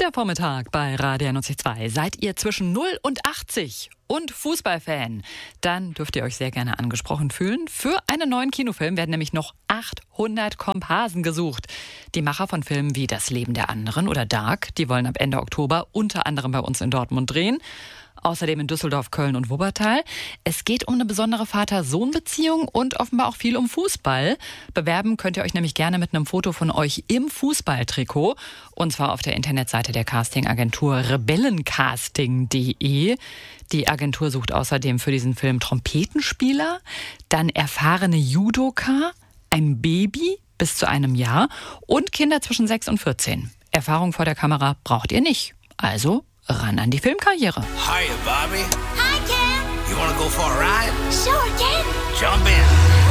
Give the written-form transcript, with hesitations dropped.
Der Vormittag bei Radio 92. Seid ihr zwischen 0 und 80 und Fußballfan? Dann dürft ihr euch sehr gerne angesprochen fühlen. Für einen neuen Kinofilm werden nämlich noch 800 Komparsen gesucht. Die Macher von Filmen wie Das Leben der anderen oder Dark, die wollen ab Ende Oktober unter anderem bei uns in Dortmund drehen. Außerdem in Düsseldorf, Köln und Wuppertal. Es geht um eine besondere Vater-Sohn-Beziehung und offenbar auch viel um Fußball. Bewerben könnt ihr euch nämlich gerne mit einem Foto von euch im Fußballtrikot. Und zwar auf der Internetseite der Castingagentur rebellencasting.de. Die Agentur sucht außerdem für diesen Film Trompetenspieler, dann erfahrene Judoka, ein Baby bis zu einem Jahr und Kinder zwischen 6 und 14. Erfahrung vor der Kamera braucht ihr nicht. Also ran an die Filmkarriere. Hiya, Bobby. Hi, Ken. You wanna go for a ride? Sure, Ken. Jump in.